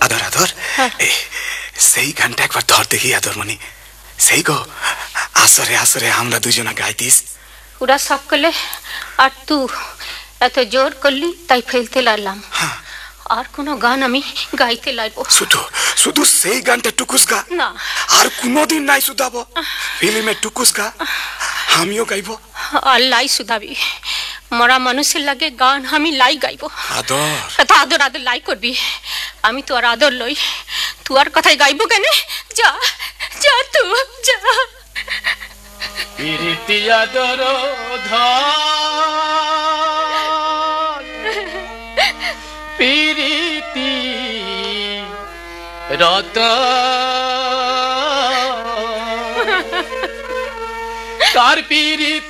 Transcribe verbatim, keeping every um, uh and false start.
আদর আদর সেই গানটা একবার ধর দেখি আদর মনি সেই গো আসরে আসরে আমরা দুজনা গাইতিস ওরা সব করলে আর তুই এত জোর করলি তাই ফেলতে লাগলাম আর কোনো গান আমি গাইতে লাগবো শুধু শুধু সেই গানটা টুকুস গা না আর কোনোদিন নাই শুধাবো ফিল্মে টুকুস গা আমিও গাইবো আর লাই শুধাবি মরা মানুষের লাগে গান আমি লাই গাইবো আদর তা আদর আদর লাই করবি আমি তো আর আদর লই তুই আর কথায় গাইবো কেন যা যা তুই যা প্রীতি আদর ধন প্রীতি রতন কার প্রীতি